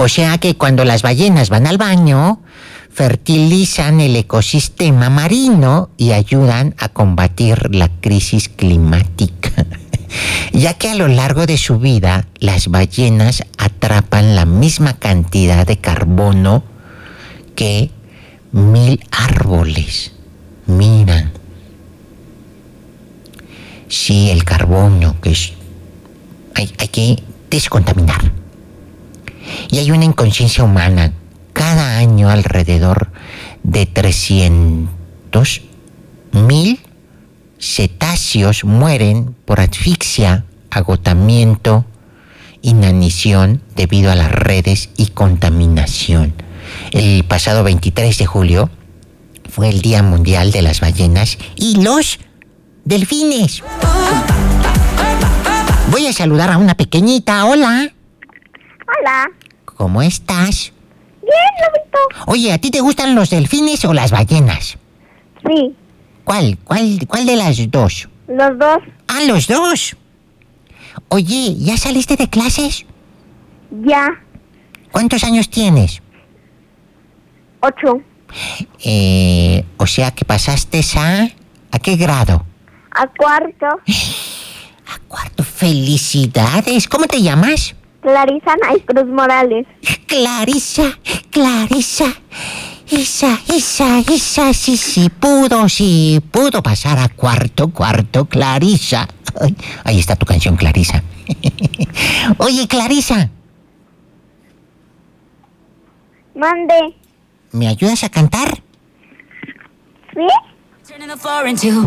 O sea que cuando las ballenas van al baño, fertilizan el ecosistema marino y ayudan a combatir la crisis climática. Ya que a lo largo de su vida, las ballenas atrapan la misma cantidad de carbono que 1000 árboles. Mira. Sí, el carbono, que es... Hay que descontaminar. Y hay una inconsciencia humana. Cada año alrededor de 300,000 cetáceos mueren por asfixia, agotamiento, inanición debido a las redes y contaminación. El pasado 23 de julio fue el Día Mundial de las Ballenas y los delfines. Voy a saludar a una pequeñita. Hola. Hola. ¿Cómo estás? Bien, Lobito. Oye, ¿a ti te gustan los delfines o las ballenas? Sí. ¿Cuál de las dos? Los dos. Ah, los dos. Oye, ¿ya saliste de clases? Ya. ¿Cuántos años tienes? 8. O sea que pasaste ¿a qué grado? A cuarto. A cuarto. ¡Felicidades! ¿Cómo te llamas? Clarisa Nay Cruz Morales. Clarisa. Esa, sí pudo pasar a cuarto, Clarisa. Ay, ahí está tu canción, Clarisa. Oye, Clarisa. Mande. ¿Me ayudas a cantar? ¿Sí?